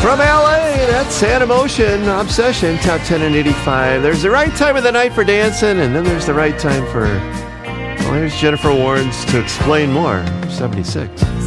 From LA, that's Animotion, Obsession, Top 10 and 85. There's the right time of the night for dancing, and then there's the right time for, well, here's Jennifer Warnes to explain more. 76.